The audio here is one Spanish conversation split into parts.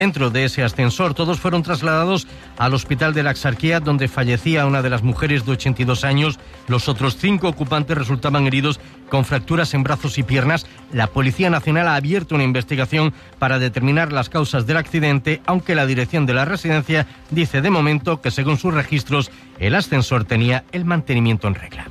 Dentro de ese ascensor, todos fueron trasladados al hospital de la Axarquía, donde fallecía una de las mujeres de 82 años. Los otros 5 ocupantes resultaban heridos con fracturas en brazos y piernas. La Policía Nacional ha abierto una investigación para determinar las causas del accidente, aunque la dirección de la residencia dice de momento que, según sus registros, el ascensor tenía el mantenimiento en regla.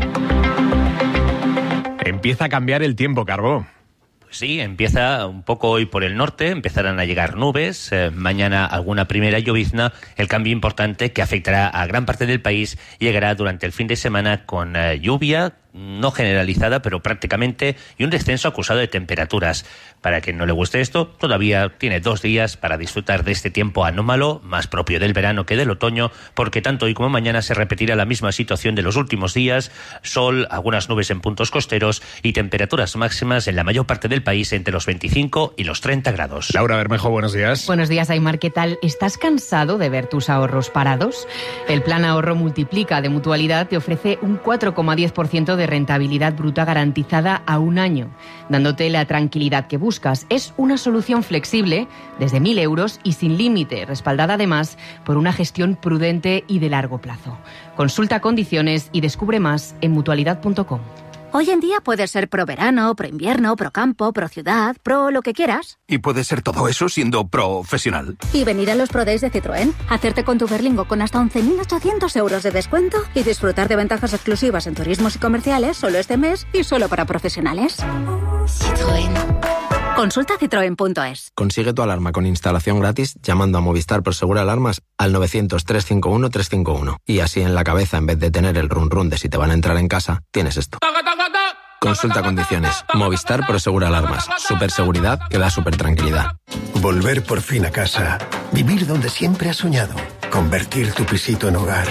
Empieza a cambiar el tiempo, Carbó. Sí, empieza un poco hoy por el norte, empezarán a llegar nubes, mañana alguna primera llovizna. El cambio importante que afectará a gran parte del país llegará durante el fin de semana con lluvia, no generalizada, pero prácticamente, y un descenso acusado de temperaturas. Para quien no le guste esto, todavía tiene 2 días para disfrutar de este tiempo anómalo, más propio del verano que del otoño, porque tanto hoy como mañana se repetirá la misma situación de los últimos días: sol, algunas nubes en puntos costeros y temperaturas máximas en la mayor parte del país entre los 25 y los 30 grados. Laura Bermejo, buenos días. Buenos días, Aimar, ¿qué tal? ¿Estás cansado de ver tus ahorros parados? El Plan Ahorro Multiplica de Mutualidad te ofrece un 4,10% de rentabilidad bruta garantizada a 1 año, dándote la tranquilidad que buscas. Es una solución flexible desde 1.000 euros y sin límite, respaldada además por una gestión prudente y de largo plazo. Consulta condiciones y descubre más en mutualidad.com. Hoy en día puedes ser pro verano, pro invierno, pro campo, pro ciudad, pro lo que quieras. Y puedes ser todo eso siendo profesional. Y venir a los Pro Days de Citroën, hacerte con tu Berlingo con hasta 11.800 euros de descuento y disfrutar de ventajas exclusivas en turismos y comerciales solo este mes y solo para profesionales. Citroën. Consulta citroen.es. Consigue tu alarma con instalación gratis llamando a Movistar Prosegur Alarmas al 900-351-351. Y así en la cabeza, en vez de tener el run run de si te van a entrar en casa, tienes esto. Consulta condiciones. Movistar Prosegur Alarmas. Superseguridad que da super tranquilidad. Volver por fin a casa. Vivir donde siempre has soñado. Convertir tu pisito en hogar.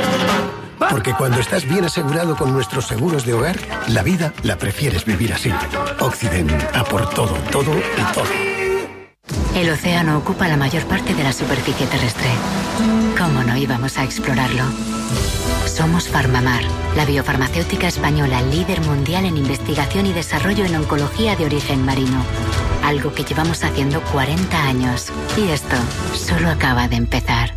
Porque cuando estás bien asegurado con nuestros seguros de hogar, la vida la prefieres vivir así. Occident, a por todo, todo y todo. El océano ocupa la mayor parte de la superficie terrestre. ¿Cómo no íbamos a explorarlo? Somos Farmamar, la biofarmacéutica española líder mundial en investigación y desarrollo en oncología de origen marino. Algo que llevamos haciendo 40 años. Y esto solo acaba de empezar.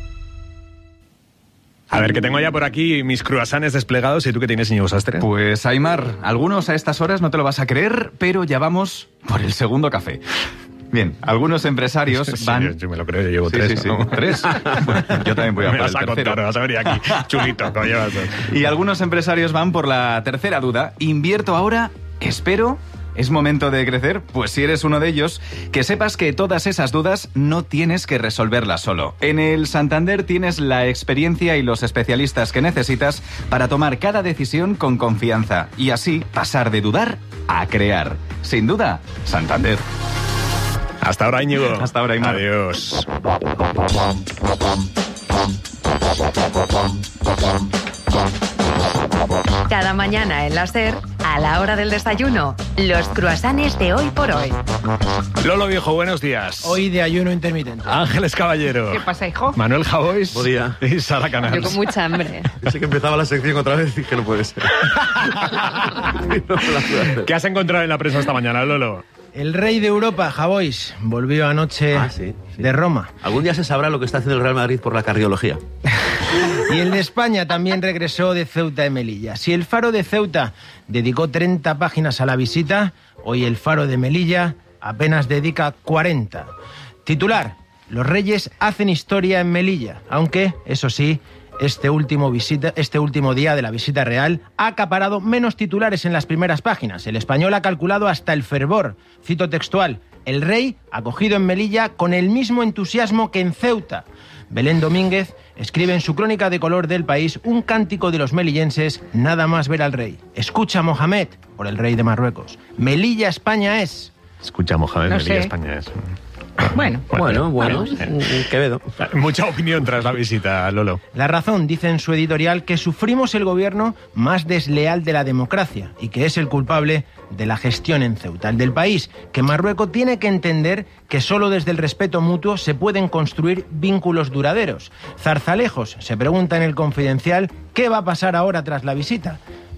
A ver, que tengo ya por aquí mis cruasanes desplegados. ¿Y tú qué tienes, Íñigo Sastre? Pues, Aimar, algunos a estas horas no te lo vas a creer, pero ya vamos por el segundo café. Bien, algunos empresarios van... Yo me lo creo, yo llevo 3. Sí. 3. Bueno, yo también voy a por el tercero. Contar, vas a venir aquí, chulito, coño. Y algunos empresarios van por la tercera duda. ¿Invierto ahora? ¿Espero? ¿Es momento de crecer? Pues si eres uno de ellos, que sepas que todas esas dudas no tienes que resolverlas solo. En el Santander tienes la experiencia y los especialistas que necesitas para tomar cada decisión con confianza y así pasar de dudar a crear. Sin duda, Santander. Hasta ahora, Íñigo. Hasta ahora, Aimar. Adiós. Cada mañana en la SER, a la hora del desayuno, los cruasanes de hoy por hoy. Lolo Viejo, buenos días. Hoy de ayuno intermitente. Ángeles Caballero. ¿Qué pasa, hijo? Manuel Javois. Buen día. Y Sara Canals. Yo con mucha hambre. Pensé que empezaba la sección otra vez y dije, no puede ser. ¿Qué has encontrado en la prensa esta mañana, Lolo? El rey de Europa, Javois, volvió anoche de Roma. Algún día se sabrá lo que está haciendo el Real Madrid por la cardiología. Y el de España también regresó de Ceuta y Melilla. Si el Faro de Ceuta dedicó 30 páginas a la visita, hoy el Faro de Melilla apenas dedica 40. Titular: los reyes hacen historia en Melilla, aunque, eso sí, este último día de la visita real ha acaparado menos titulares en las primeras páginas. El Español ha calculado hasta el fervor. Cito textual: el rey acogido en Melilla con el mismo entusiasmo que en Ceuta. Belén Domínguez escribe en su crónica de color del País un cántico de los melillenses nada más ver al rey. Escucha, Mohamed, por el rey de Marruecos. Melilla, España es. Escucha, Mohamed, No Melilla, sé. España es. Bueno. Quevedo. Mucha opinión tras la visita, Lolo. La Razón dice en su editorial que sufrimos el gobierno más desleal de la democracia y que es el culpable de la gestión en Ceuta. El del País, que Marruecos tiene que entender que solo desde el respeto mutuo se pueden construir vínculos duraderos. Zarzalejos se pregunta en el Confidencial qué va a pasar ahora tras la visita.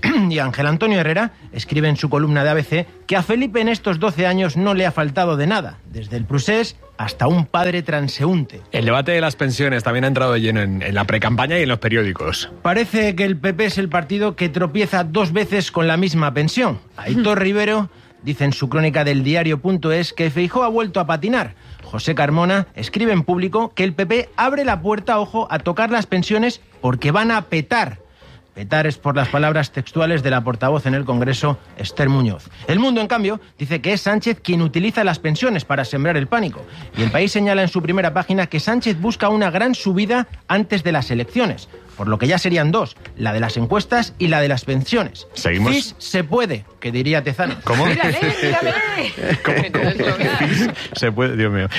Y Ángel Antonio Herrera escribe en su columna de ABC que a Felipe en estos 12 años no le ha faltado de nada, desde el procés hasta un padre transeúnte. El debate de las pensiones también ha entrado de lleno en la precampaña y en los periódicos. Parece que el PP es el partido que tropieza 2 veces con la misma pensión. Aitor Rivero dice en su crónica del diario.es que Feijóo ha vuelto a patinar. José Carmona escribe en Público que el PP abre la puerta, ojo, a tocar las pensiones porque van a petar. Petar es por las palabras textuales de la portavoz en el Congreso, Esther Muñoz. El Mundo, en cambio, dice que es Sánchez quien utiliza las pensiones para sembrar el pánico. Y El País señala en su primera página que Sánchez busca una gran subida antes de las elecciones, por lo que ya serían 2, la de las encuestas y la de las pensiones. ¿Seguimos? CIS se puede, que diría Tezano. ¿Cómo? ¡Mírale! ¿Cómo? Se puede, Dios mío.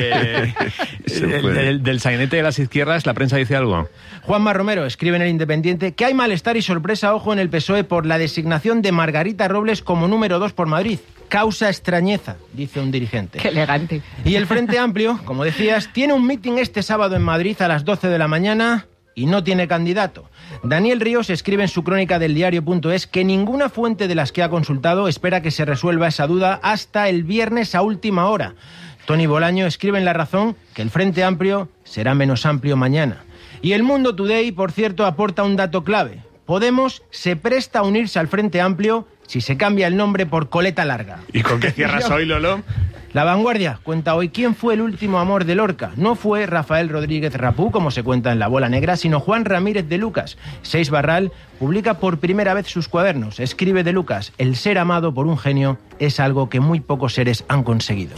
Del sainete de las izquierdas, ¿la prensa dice algo? Juanma Romero escribe en El Independiente que hay malestar y sorpresa, ojo, en el PSOE por la designación de Margarita Robles como número 2 por Madrid. Causa extrañeza, dice un dirigente. ¡Qué elegante! Y el Frente Amplio, como decías, tiene un mitin este sábado en Madrid a las 12 de la mañana y no tiene candidato. Daniel Ríos escribe en su crónica del diario.es que ninguna fuente de las que ha consultado espera que se resuelva esa duda hasta el viernes a última hora. Tony Bolaño escribe en La Razón que el Frente Amplio será menos amplio mañana. Y El Mundo Today, por cierto, aporta un dato clave. Podemos se presta a unirse al Frente Amplio si se cambia el nombre por Coleta Larga. ¿Y con qué cierras hoy, Lolo? La Vanguardia cuenta hoy quién fue el último amor de Lorca. No fue Rafael Rodríguez Rapú, como se cuenta en La Bola Negra, sino Juan Ramírez de Lucas. Seix Barral publica por primera vez sus cuadernos. Escribe de Lucas: el ser amado por un genio es algo que muy pocos seres han conseguido.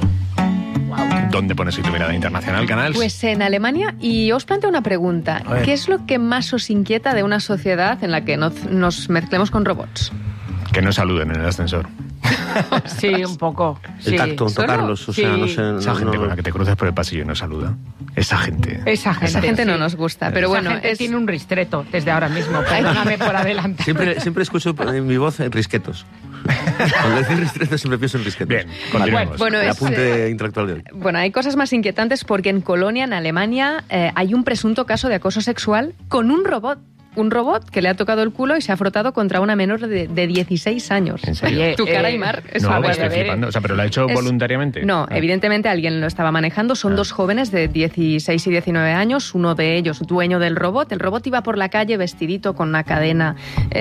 ¿Dónde pones tu mirada internacional, Canals? Pues en Alemania, y os planteo una pregunta. ¿Qué es lo que más os inquieta de una sociedad en la que nos mezclemos con robots? Que no saluden en el ascensor. Sí, un poco. El tacto, tocarlos, o sea, no sé... Esa gente con la que te cruzas por el pasillo y no saluda. Esa gente. Esa gente no nos gusta, pero bueno... Esa gente tiene un ristreto desde ahora mismo, perdóname por adelantar. Siempre escucho en mi voz risquetos. Cuando decir ristreto siempre pienso en risquetos. Bien, continuemos. Bueno, el apunte intelectual de hoy. Bueno, hay cosas más inquietantes porque en Colonia, en Alemania, hay un presunto caso de acoso sexual con un robot. Un robot que le ha tocado el culo y se ha frotado contra una menor de 16 años. ¿En serio? Oye, tu cara, Aymar, es no, estoy flipando. O sea, ¿pero lo ha hecho voluntariamente? No, evidentemente alguien lo estaba manejando. Son 2 jóvenes de 16 y 19 años, uno de ellos dueño del robot. El robot iba por la calle vestidito con una cadena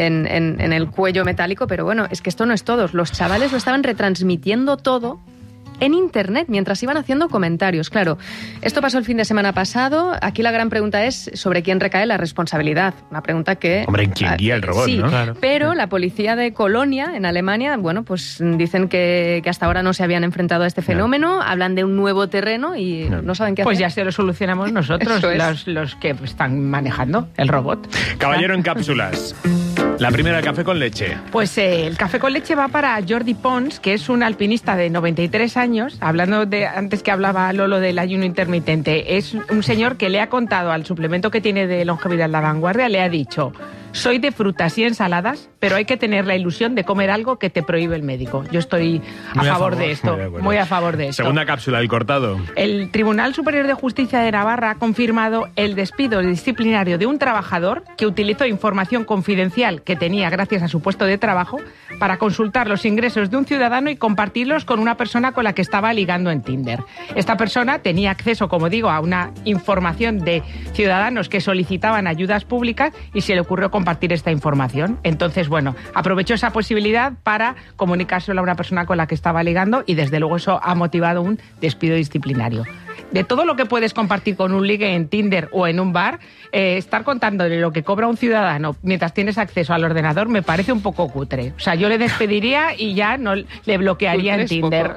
en el cuello metálico, pero bueno, es que esto no es todo. Los chavales lo estaban retransmitiendo todo en Internet, mientras iban haciendo comentarios. Claro, esto pasó el fin de semana pasado. Aquí la gran pregunta es sobre quién recae la responsabilidad. Una pregunta que... Hombre, ¿quién guía el robot, sí, no? Claro. Pero la policía de Colonia, en Alemania, bueno, pues dicen que hasta ahora no se habían enfrentado a este fenómeno, hablan de un nuevo terreno y no saben qué hacer. Pues ya se lo solucionamos nosotros, los que están manejando el robot. Caballero en cápsulas. La primera, café con leche. Pues el café con leche va para Jordi Pons, que es un alpinista de 93 años, hablando de antes que hablaba Lolo del ayuno intermitente. Es un señor que le ha contado al suplemento que tiene de longevidad La Vanguardia, le ha dicho: soy de frutas y ensaladas, pero hay que tener la ilusión de comer algo que te prohíbe el médico. Yo estoy a favor de esto, muy a favor de esto. Segunda cápsula, el cortado. El Tribunal Superior de Justicia de Navarra ha confirmado el despido disciplinario de un trabajador que utilizó información confidencial que tenía gracias a su puesto de trabajo para consultar los ingresos de un ciudadano y compartirlos con una persona con la que estaba ligando en Tinder. Esta persona tenía acceso, como digo, a una información de ciudadanos que solicitaban ayudas públicas y se le ocurrió compartir esta información. Entonces, bueno, aprovechó esa posibilidad para comunicárselo a una persona con la que estaba ligando y desde luego eso ha motivado un despido disciplinario. De todo lo que puedes compartir con un ligue en Tinder o en un bar, estar contándole lo que cobra un ciudadano mientras tienes acceso al ordenador me parece un poco cutre. O sea, yo le despediría y ya no le bloquearía en Tinder.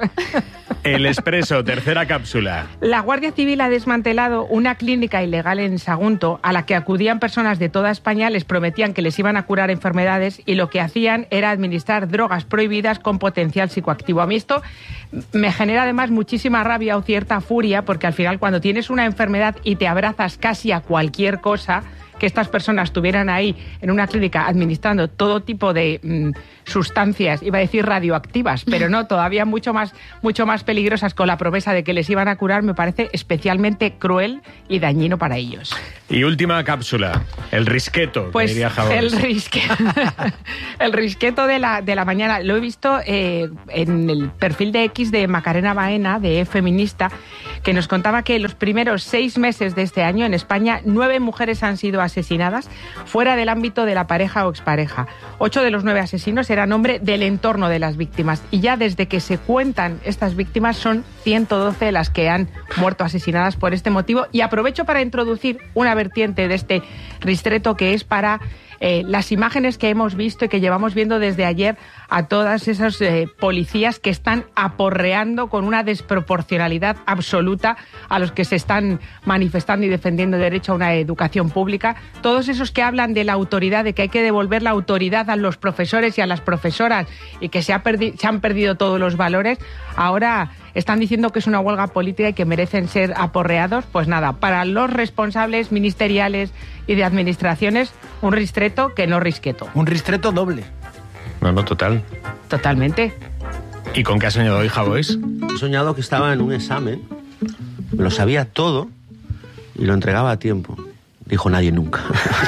El Expreso, tercera cápsula. La Guardia Civil ha desmantelado una clínica ilegal en Sagunto a la que acudían personas de toda España, les prometían que les iban a curar enfermedades y lo que hacían era administrar drogas prohibidas con potencial psicoactivo. A mí esto me genera además muchísima rabia o cierta furia porque al final cuando tienes una enfermedad y te abrazas casi a cualquier cosa, que estas personas estuvieran ahí en una clínica administrando todo tipo de sustancias, iba a decir radioactivas, pero no, todavía mucho más peligrosas, con la promesa de que les iban a curar, me parece especialmente cruel y dañino para ellos. Y última cápsula, el risqueto, pues que diría Javois. El risqueto de la mañana. Lo he visto en el perfil de X de Macarena Baena, de Feminista, que nos contaba que en los primeros 6 meses de este año en España 9 mujeres han sido asesinadas fuera del ámbito de la pareja o expareja. 8 de los 9 asesinos eran hombres del entorno de las víctimas, y ya desde que se cuentan estas víctimas son 112 las que han muerto asesinadas por este motivo. Y aprovecho para introducir una vertiente de este ristreto, que es para las imágenes que hemos visto y que llevamos viendo desde ayer a todas esas policías que están aporreando con una desproporcionalidad absoluta a los que se están manifestando y defendiendo el derecho a una educación pública. Todos esos que hablan de la autoridad, de que hay que devolver la autoridad a los profesores y a las profesoras, y que se han perdido todos los valores, ahora están diciendo que es una huelga política y que merecen ser aporreados. Pues nada, para los responsables ministeriales y de administraciones, un ristreto que no risqueto. Un ristreto doble. No, total. Totalmente. ¿Y con qué has soñado hoy, Javois? He soñado que estaba en un examen, lo sabía todo y lo entregaba a tiempo. Dijo nadie nunca.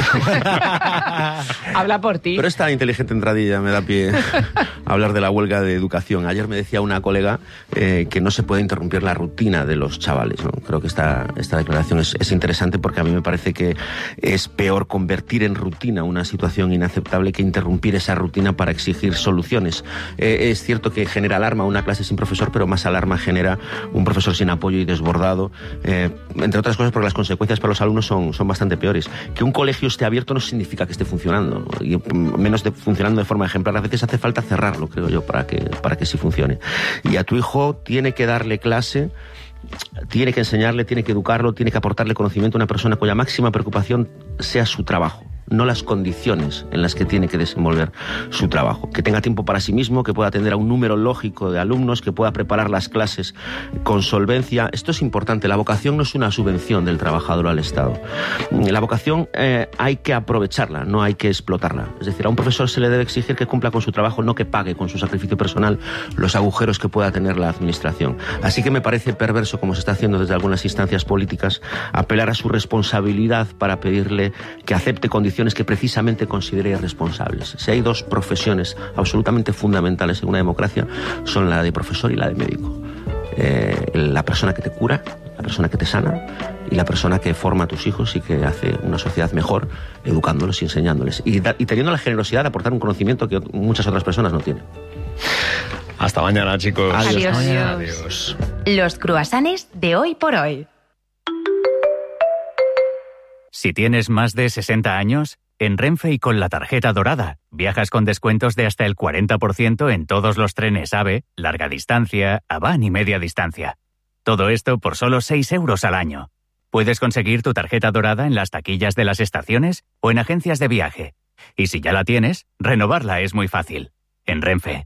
Habla por ti. Pero esta inteligente entradilla me da pie a hablar de la huelga de educación. Ayer me decía una colega que no se puede interrumpir la rutina de los chavales, ¿no? Creo que esta declaración es interesante, porque a mí me parece que es peor convertir en rutina una situación inaceptable que interrumpir esa rutina para exigir soluciones. Es cierto que genera alarma una clase sin profesor, pero más alarma genera un profesor sin apoyo y desbordado, entre otras cosas porque las consecuencias para los alumnos son bastante peores. Que un colegio esté abierto no significa que esté funcionando, y menos funcionando de forma ejemplar. A veces hace falta cerrarlo, creo yo, para que sí funcione. Y a tu hijo tiene que darle clase, tiene que enseñarle, tiene que educarlo, tiene que aportarle conocimiento a una persona cuya máxima preocupación sea su trabajo, no las condiciones en las que tiene que desenvolver su trabajo. Que tenga tiempo para sí mismo, que pueda atender a un número lógico de alumnos, que pueda preparar las clases con solvencia. Esto es importante. La vocación no es una subvención del trabajador al Estado. La vocación hay que aprovecharla, no hay que explotarla. Es decir, a un profesor se le debe exigir que cumpla con su trabajo, no que pague con su sacrificio personal los agujeros que pueda tener la administración. Así que me parece perverso, como se está haciendo desde algunas instancias políticas, apelar a su responsabilidad para pedirle que acepte condiciones que precisamente considere irresponsables. Si hay 2 profesiones absolutamente fundamentales en una democracia, son la de profesor y la de médico. La persona que te cura, la persona que te sana, y la persona que forma a tus hijos y que hace una sociedad mejor educándolos y enseñándoles. Y teniendo la generosidad de aportar un conocimiento que muchas otras personas no tienen. Hasta mañana, chicos. Adiós. Adiós. Los cruasanes de hoy por hoy. Si tienes más de 60 años, en Renfe y con la tarjeta dorada, viajas con descuentos de hasta el 40% en todos los trenes AVE, larga distancia, AVAN y media distancia. Todo esto por solo 6 euros al año. Puedes conseguir tu tarjeta dorada en las taquillas de las estaciones o en agencias de viaje. Y si ya la tienes, renovarla es muy fácil. En Renfe.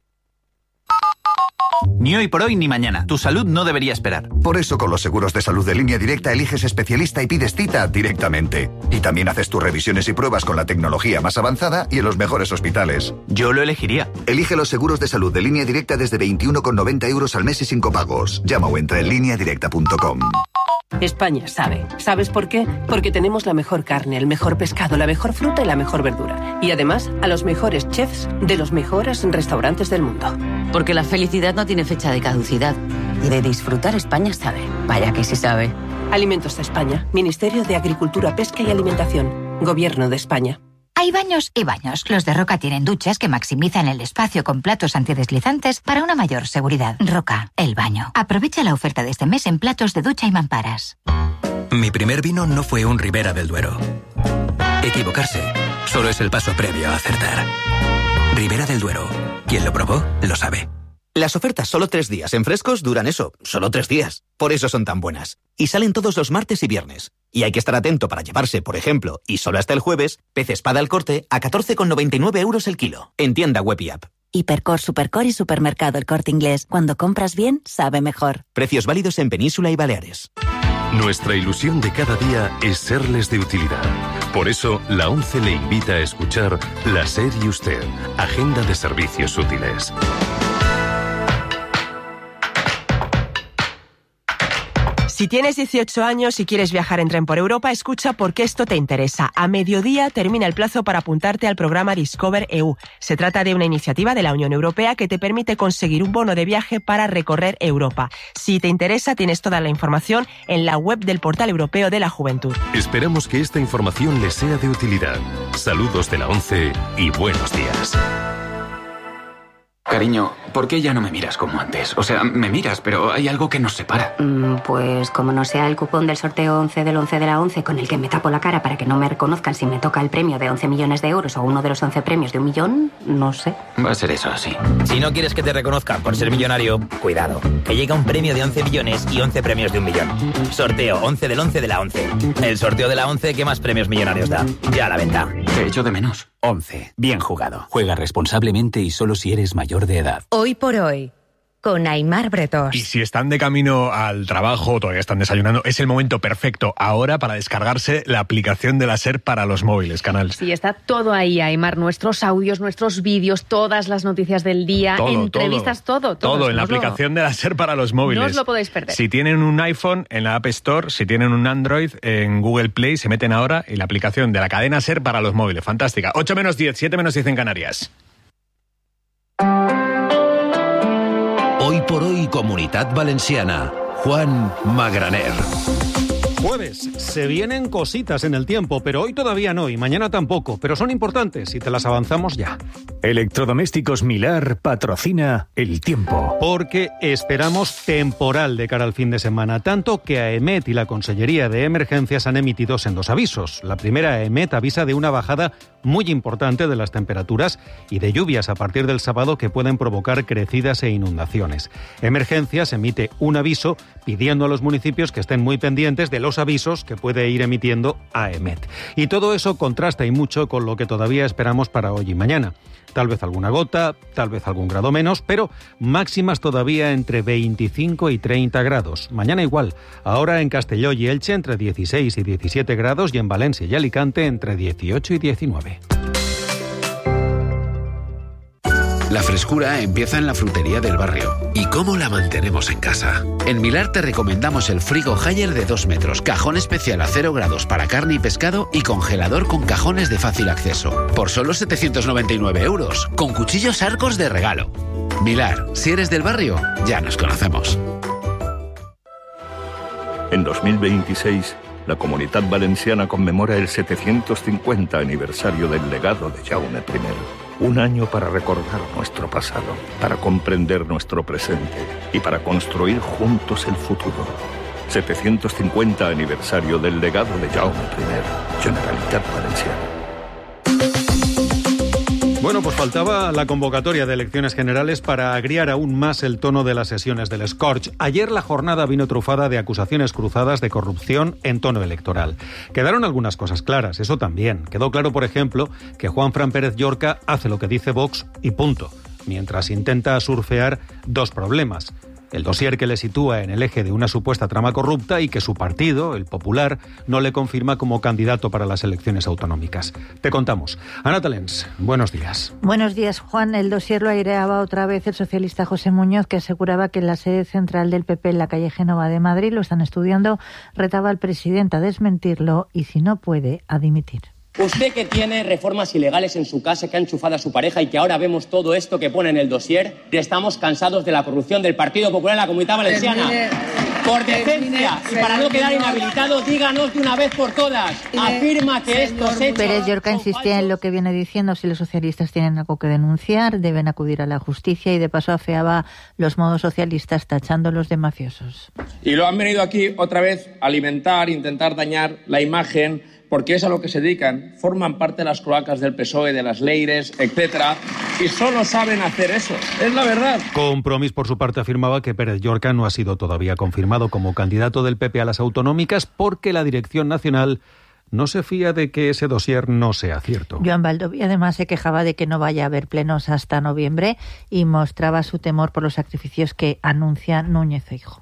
Ni hoy por hoy ni mañana. Tu salud no debería esperar. Por eso con los seguros de salud de Línea Directa eliges especialista y pides cita directamente. Y también haces tus revisiones y pruebas con la tecnología más avanzada y en los mejores hospitales. Yo lo elegiría. Elige los seguros de salud de Línea Directa desde 21,90 euros al mes y sin copagos. Llama o entra en lineadirecta.com. España sabe. ¿Sabes por qué? Porque tenemos la mejor carne, el mejor pescado, la mejor fruta y la mejor verdura. Y además, a los mejores chefs de los mejores restaurantes del mundo. Porque la felicidad no tiene fecha de caducidad. Y de disfrutar España sabe. Vaya que sí sabe. Alimentos de España. Ministerio de Agricultura, Pesca y Alimentación. Gobierno de España. Hay baños y baños. Los de Roca tienen duchas que maximizan el espacio con platos antideslizantes para una mayor seguridad. Roca, el baño. Aprovecha la oferta de este mes en platos de ducha y mamparas. Mi primer vino no fue un Ribera del Duero. Equivocarse solo es el paso previo a acertar. Ribera del Duero. Quien lo probó, lo sabe. Las ofertas solo 3 días en Frescos duran eso, solo 3 días. Por eso son tan buenas. Y salen todos los martes y viernes. Y hay que estar atento para llevarse, por ejemplo, y solo hasta el jueves, pez espada al corte a 14,99 euros el kilo. En tienda web y app. Hipercor, Supercor y Supermercado El Corte Inglés. Cuando compras bien, sabe mejor. Precios válidos en Península y Baleares. Nuestra ilusión de cada día es serles de utilidad. Por eso, la ONCE le invita a escuchar La SER y Usted, Agenda de Servicios Útiles. Si tienes 18 años y quieres viajar en tren por Europa, escucha porque esto te interesa. A mediodía termina el plazo para apuntarte al programa Discover EU. Se trata de una iniciativa de la Unión Europea que te permite conseguir un bono de viaje para recorrer Europa. Si te interesa, tienes toda la información en la web del Portal Europeo de la Juventud. Esperamos que esta información les sea de utilidad. Saludos de la ONCE y buenos días. Cariño, ¿por qué ya no me miras como antes? O sea, me miras, pero hay algo que nos separa. Pues como no sea el cupón del sorteo 11 del 11 de la 11 con el que me tapo la cara para que no me reconozcan si me toca el premio de 11 millones de euros o uno de los 11 premios de 1 millón, no sé. Va a ser eso así. Si no quieres que te reconozcan por ser millonario, cuidado, que llega un premio de 11 millones y 11 premios de 1 millón. Sorteo 11 del 11 de la 11. El sorteo de la 11 que más premios millonarios da. Ya a la venta. Te echo de menos. 11. Bien jugado. Juega responsablemente y solo si eres mayor de edad. Hoy por hoy, con Aimar Bretós. Y si están de camino al trabajo, todavía están desayunando, es el momento perfecto ahora para descargarse la aplicación de la SER para los móviles, Canal. Sí, está todo ahí, Aimar. Nuestros audios, nuestros vídeos, todas las noticias del día, entrevistas, todo. Todo en la aplicación de la SER para los móviles. No os lo podéis perder. Si tienen un iPhone, en la App Store, si tienen un Android, en Google Play, se meten ahora en la aplicación de la cadena SER para los móviles. Fantástica. 8 menos 10, 7 menos 10 en Canarias. Hoy por hoy, Comunitat Valenciana. Juan Magraner. Jueves, se vienen cositas en el tiempo, pero hoy todavía no y mañana tampoco, pero son importantes y te las avanzamos ya. Electrodomésticos Milar patrocina el tiempo. Porque esperamos temporal de cara al fin de semana, tanto que AEMET y la Consellería de Emergencias han emitido sendos avisos. La primera, AEMET, avisa de una bajada muy importante de las temperaturas y de lluvias a partir del sábado que pueden provocar crecidas e inundaciones. Emergencias emite un aviso pidiendo a los municipios que estén muy pendientes de los avisos que puede ir emitiendo AEMET. Y todo eso contrasta y mucho con lo que todavía esperamos para hoy y mañana. Tal vez alguna gota, tal vez algún grado menos, pero máximas todavía entre 25 y 30 grados. Mañana igual. Ahora en Castelló y Elche entre 16 y 17 grados y en Valencia y Alicante entre 18 y 19. La frescura empieza en la frutería del barrio. ¿Y cómo la mantenemos en casa? En Milar te recomendamos el frigo Haier de 2 metros, cajón especial a 0 grados para carne y pescado y congelador con cajones de fácil acceso. Por solo 799 euros, con cuchillos Arcos de regalo. Milar, si eres del barrio, ya nos conocemos. En 2026, la Comunitat Valenciana conmemora el 750 aniversario del legado de Jaume I. Un año para recordar nuestro pasado, para comprender nuestro presente y para construir juntos el futuro. 750 aniversario del legado de Jaume I, Generalitat Valenciana. Bueno, pues faltaba la convocatoria de elecciones generales para agriar aún más el tono de las sesiones del Scorch. Ayer la jornada vino trufada de acusaciones cruzadas de corrupción en tono electoral. Quedaron algunas cosas claras, eso también. Quedó claro, por ejemplo, que Juanfran Pérez Llorca hace lo que dice Vox y punto, mientras intenta surfear dos problemas. El dossier que le sitúa en el eje de una supuesta trama corrupta y que su partido, el Popular, no le confirma como candidato para las elecciones autonómicas. Te contamos. Ana Talens, buenos días. Buenos días, Juan. El dossier lo aireaba otra vez el socialista José Muñoz, que aseguraba que en la sede central del PP en la calle Génova de Madrid lo están estudiando, retaba al presidente a desmentirlo y, si no puede, a dimitir. Usted que tiene reformas ilegales en su casa, que ha enchufado a su pareja y que ahora vemos todo esto que pone en el dossier, estamos cansados de la corrupción del Partido Popular en la Comunidad Valenciana. Por decencia y para no quedar inhabilitado, díganos de una vez por todas. Afirma que estos hechos... Pérez Llorca insistía en lo que viene diciendo: si los socialistas tienen algo que denunciar, deben acudir a la justicia, y de paso afeaba los modos socialistas tachándolos de mafiosos. Y lo han venido aquí otra vez a alimentar, intentar dañar la imagen, porque es a lo que se dedican. Forman parte de las cloacas del PSOE, de las Leires, etcétera, y solo saben hacer eso. Es la verdad. Compromís, por su parte, afirmaba que Pérez Llorca no ha sido todavía confirmado como candidato del PP a las autonómicas porque la Dirección Nacional no se fía de que ese dossier no sea cierto. Joan Baldoví además se quejaba de que no vaya a haber plenos hasta noviembre y mostraba su temor por los sacrificios que anuncia Núñez Feijóo.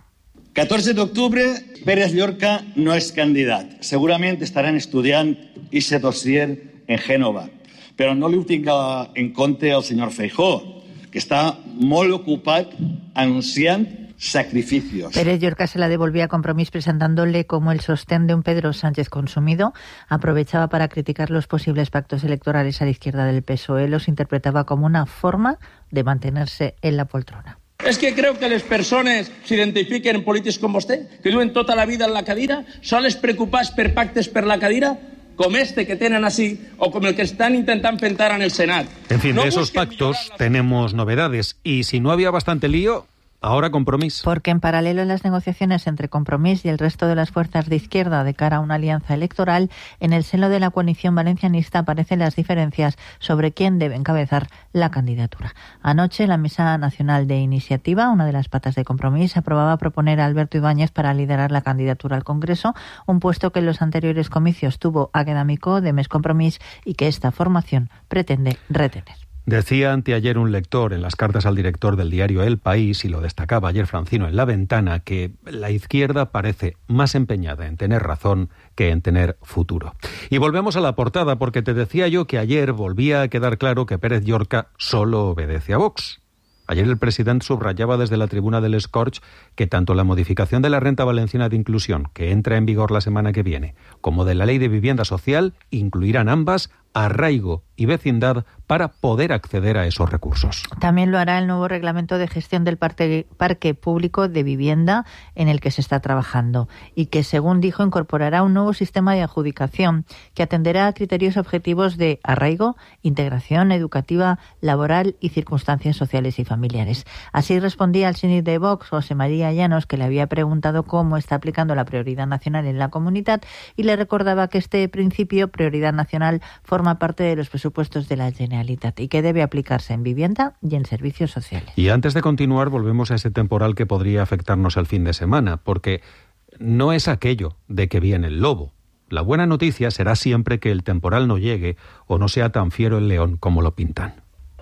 14 d'octubre, Pérez Llorca no és candidat. Segurament estaran estudiant aquest dossier en Gènova. Però no li ho tinga en compte el senyor Feijóo, que està molt ocupat anunciant sacrificios. Pérez Llorca se la devolvía a Compromís presentándole como el sostén de un Pedro Sánchez consumido. Aprovechaba para criticar los posibles pactos electorales a la izquierda del PSOE. Los interpretaba como una forma de mantenerse en la poltrona. És que creu que les persones s'identifiquen en polítics com vostè, que duen tota la vida en la cadira, sols preocupats per pactes per la cadira, com este que tenen así, o com el que están intentant pentar en el Senat. En fin, de esos pactos tenemos novedades. Y si no había bastante lío, ahora Compromís. Porque en paralelo en las negociaciones entre Compromís y el resto de las fuerzas de izquierda de cara a una alianza electoral, en el seno de la coalición valencianista aparecen las diferencias sobre quién debe encabezar la candidatura. Anoche la Mesa Nacional de Iniciativa, una de las patas de Compromís, aprobaba proponer a Alberto Ibáñez para liderar la candidatura al Congreso, un puesto que en los anteriores comicios tuvo Águeda Micó de Més Compromís y que esta formación pretende retener. Decía anteayer un lector en las cartas al director del diario El País, y lo destacaba ayer Francino en La Ventana, que la izquierda parece más empeñada en tener razón que en tener futuro. Y volvemos a la portada, porque te decía yo que ayer volvía a quedar claro que Pérez Llorca solo obedece a Vox. Ayer el presidente subrayaba desde la tribuna del Scorch que tanto la modificación de la renta valenciana de inclusión, que entra en vigor la semana que viene, como de la ley de vivienda social, incluirán ambas arraigo y vecindad para poder acceder a esos recursos. También lo hará el nuevo reglamento de gestión del parque público de vivienda en el que se está trabajando y que, según dijo, incorporará un nuevo sistema de adjudicación que atenderá a criterios objetivos de arraigo, integración educativa, laboral y circunstancias sociales y familiares. Así respondía al síndic de Vox, José María Llanos, que le había preguntado cómo está aplicando la prioridad nacional en la comunidad, y le recordaba que este principio, prioridad nacional, forma parte de los presupuestos de la Generalitat y que debe aplicarse en vivienda y en servicios sociales. Y antes de continuar, volvemos a ese temporal que podría afectarnos el fin de semana, porque no es aquello de que viene el lobo. La buena noticia será siempre que el temporal no llegue o no sea tan fiero el león como lo pintan.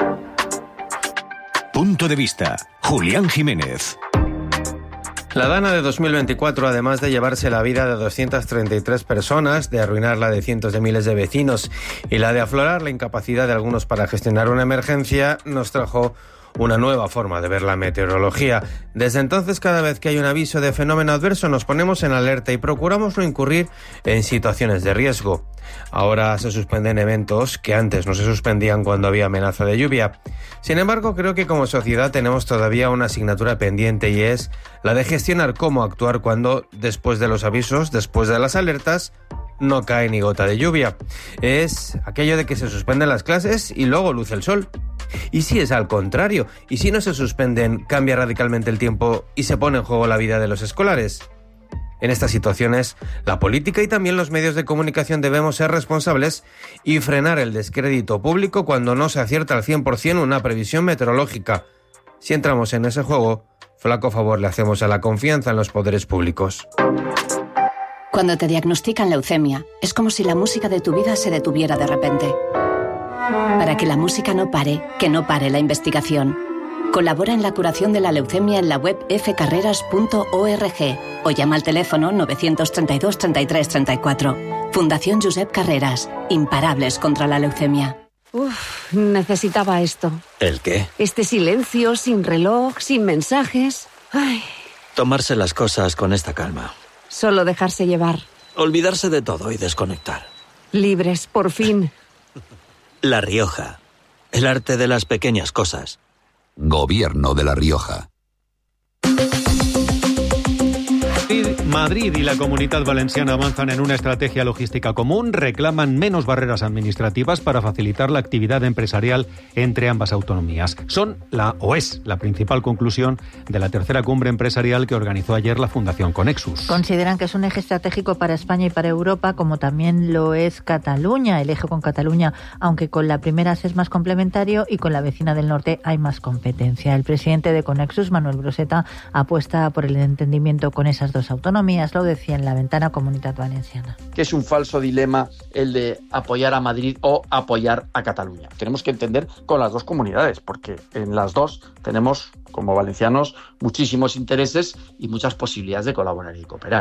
Punto de vista. Julián Jiménez. La Dana de 2024, además de llevarse la vida de 233 personas, de arruinar la de cientos de miles de vecinos y la de aflorar la incapacidad de algunos para gestionar una emergencia, nos trajo una nueva forma de ver la meteorología. Desde entonces, cada vez que hay un aviso de fenómeno adverso, nos ponemos en alerta y procuramos no incurrir en situaciones de riesgo. Ahora se suspenden eventos que antes no se suspendían cuando había amenaza de lluvia. Sin embargo, creo que como sociedad tenemos todavía una asignatura pendiente, y es la de gestionar cómo actuar cuando, después de los avisos, después de las alertas, no cae ni gota de lluvia. Es aquello de que se suspenden las clases y luego luce el sol. ¿Y si es al contrario? ¿Y si no se suspenden, cambia radicalmente el tiempo y se pone en juego la vida de los escolares? En estas situaciones, la política y también los medios de comunicación debemos ser responsables y frenar el descrédito público cuando no se acierta al 100% una previsión meteorológica. Si entramos en ese juego, flaco favor le hacemos a la confianza en los poderes públicos. Cuando te diagnostican leucemia, es como si la música de tu vida se detuviera de repente. Para que la música no pare, que no pare la investigación. Colabora en la curación de la leucemia en la web fcarreras.org o llama al teléfono 932 33 34. Fundación Josep Carreras. Imparables contra la leucemia. Uf, necesitaba esto. ¿El qué? Este silencio, sin reloj, sin mensajes. Ay. Tomarse las cosas con esta calma. Solo dejarse llevar. Olvidarse de todo y desconectar. Libres, por fin. La Rioja. El arte de las pequeñas cosas. Gobierno de La Rioja. Madrid y la Comunitat Valenciana avanzan en una estrategia logística común, reclaman menos barreras administrativas para facilitar la actividad empresarial entre ambas autonomías. Es la principal conclusión de la tercera cumbre empresarial que organizó ayer la Fundación Conexus. Consideran que es un eje estratégico para España y para Europa, como también lo es Cataluña. El eje con Cataluña, aunque con la primera es más complementario y con la vecina del norte hay más competencia. El presidente de Conexus, Manuel Broseta, apuesta por el entendimiento con esas dos autonomías autonomías, lo decía en La Ventana Comunitat Valenciana. Que es un falso dilema el de apoyar a Madrid o apoyar a Cataluña. Tenemos que entender con las dos comunidades, porque en las dos tenemos, como valencianos, muchísimos intereses y muchas posibilidades de colaborar y cooperar.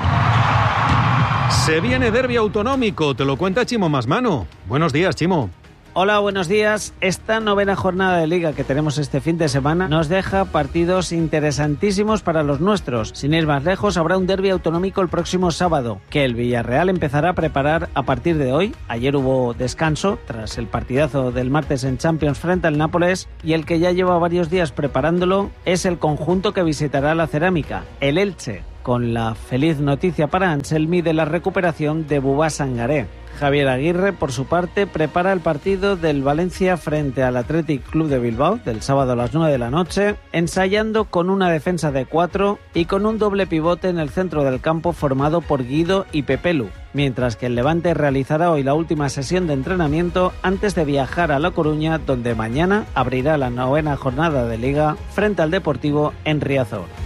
Se viene derbi autonómico, te lo cuenta Chimo Masmano. Buenos días, Chimo. Hola, buenos días. Esta 9ª jornada de Liga que tenemos este fin de semana nos deja partidos interesantísimos para los nuestros. Sin ir más lejos, habrá un derbi autonómico el próximo sábado, que el Villarreal empezará a preparar a partir de hoy. Ayer hubo descanso tras el partidazo del martes en Champions frente al Nápoles, y el que ya lleva varios días preparándolo es el conjunto que visitará la Cerámica, el Elche, con la feliz noticia para Anselmi de la recuperación de Bubá Sangaré. Javier Aguirre, por su parte, prepara el partido del Valencia frente al Athletic Club de Bilbao del sábado a las 9 de la noche, ensayando con una defensa de 4 y con un doble pivote en el centro del campo formado por Guido y Pepelu, mientras que el Levante realizará hoy la última sesión de entrenamiento antes de viajar a La Coruña, donde mañana abrirá la 9ª jornada de Liga frente al Deportivo en Riazor.